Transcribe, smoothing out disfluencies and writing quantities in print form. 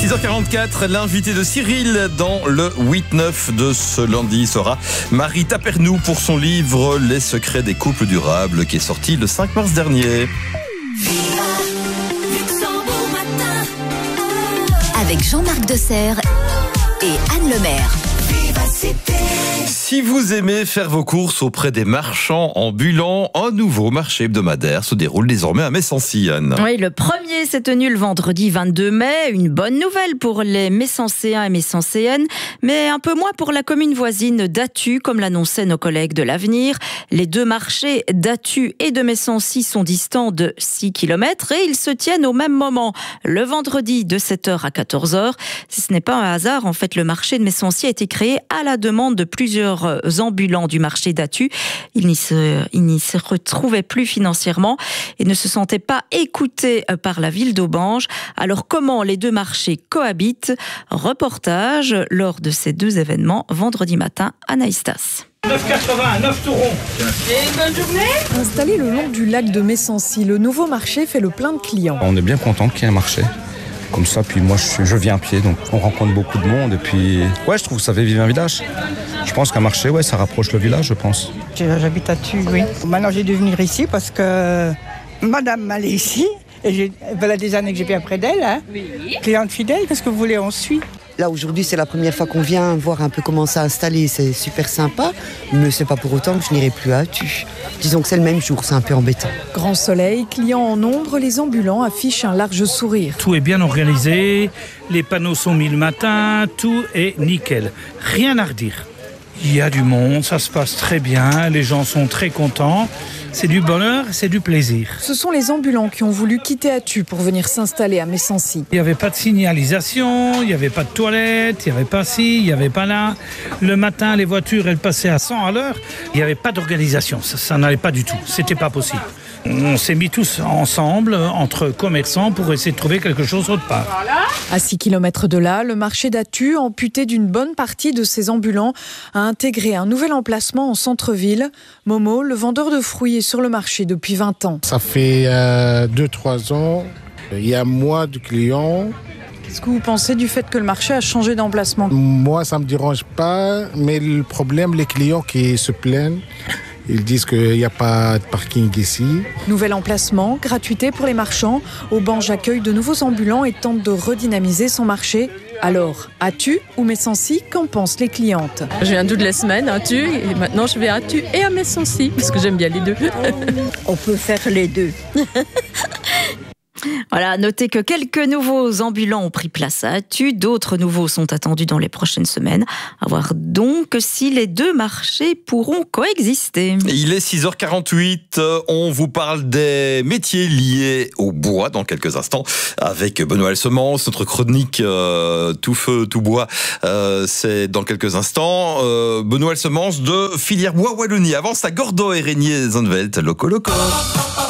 6h44, l'invité de Cyril dans le 8-9 de ce lundi sera Marie Tapernou pour son livre Les secrets des couples durables qui est sorti le 5 mars dernier. Avec Jean-Marc Desserre et Anne Lemaire. Si vous aimez faire vos courses auprès des marchands ambulants, un nouveau marché hebdomadaire se déroule désormais à Messancy, Anne. Oui, le premier s'est tenu le vendredi 22 mai. Une bonne nouvelle pour les Messancéens et Messancéennes, mais un peu moins pour la commune voisine d'Attu, comme l'annonçaient nos collègues de l'Avenir. Les deux marchés d'Attu et de Messancy sont distants de 6 km et ils se tiennent au même moment, le vendredi de 7h à 14h. Si ce n'est pas un hasard, en fait, le marché de Messancy a été créé à la demande de plusieurs ambulants du marché d'Attu. Ils n'y se retrouvaient plus financièrement et ne se sentaient pas écoutés par la ville d'Aubange. Alors comment les deux marchés cohabitent? Reportage lors de ces deux événements vendredi matin à Naïstas. 9,80, 9 tourons. Bonne journée. Installé le long du lac de Messancy, le nouveau marché fait le plein de clients. On est bien content qu'il y ait un marché. Comme ça, puis moi je viens à pied, donc on rencontre beaucoup de monde et puis ouais, je trouve que ça fait vivre un village. Je pense qu'un marché, ouais, ça rapproche le village, je pense. J'habite à Attu, oui. Maintenant j'ai dû venir ici parce que madame m'allait ici et voilà des années que j'ai bien près d'elle. Hein. Oui. Cliente fidèle, qu'est-ce que vous voulez, on suit. Là, aujourd'hui, c'est la première fois qu'on vient voir un peu comment ça installé. C'est super sympa, mais c'est pas pour autant que je n'irai plus à Attu. Disons que c'est le même jour, c'est un peu embêtant. Grand soleil, clients en nombre, les ambulants affichent un large sourire. Tout est bien organisé, les panneaux sont mis le matin, tout est nickel. Rien à redire. Il y a du monde, ça se passe très bien, les gens sont très contents. C'est du bonheur, c'est du plaisir. Ce sont les ambulants qui ont voulu quitter Attu pour venir s'installer à Messancy. Il n'y avait pas de signalisation, il n'y avait pas de toilettes, il n'y avait pas ci, il n'y avait pas là. Le matin, les voitures, elles passaient à 100 à l'heure. Il n'y avait pas d'organisation, ça n'allait pas du tout, c'était pas possible. On s'est mis tous ensemble, entre commerçants, pour essayer de trouver quelque chose autre part. À 6 km de là, le marché d'Attu, amputé d'une bonne partie de ses ambulants, a intégré un nouvel emplacement en centre-ville. Momo, le vendeur de fruits, est sur le marché depuis 20 ans. Ça fait 2-3 ans. Il y a moins de clients. Qu'est-ce que vous pensez du fait que le marché a changé d'emplacement? Moi, ça ne me dérange pas, mais le problème, les clients qui se plaignent, ils disent qu'il n'y a pas de parking ici. Nouvel emplacement, gratuité pour les marchands. Aubange accueille de nouveaux ambulants et tente de redynamiser son marché. Alors, Attu ou Messancy, qu'en pensent les clientes? Je viens toutes les semaines à Attu et maintenant je vais à Attu et à Messancy parce que j'aime bien les deux. On peut faire les deux. Voilà, notez que quelques nouveaux ambulants ont pris place à Attu, d'autres nouveaux sont attendus dans les prochaines semaines. À voir donc si les deux marchés pourront coexister. Il est 6h48, on vous parle des métiers liés au bois dans quelques instants avec Benoît Semence, notre chronique tout feu, tout bois, c'est dans quelques instants. Benoît Semence de Filière Bois Wallonie. Avant ça, Gordo et Régnier Zandvelt, Loco Loco.